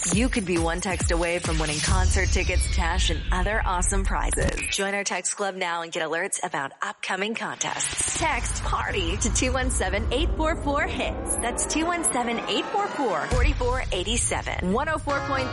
You could be one text away from winning concert tickets, cash, and other awesome prizes. Join our text club now and get alerts about upcoming contests. Text PARTY to 217-844-HITS. That's 217-844-4487. 104.3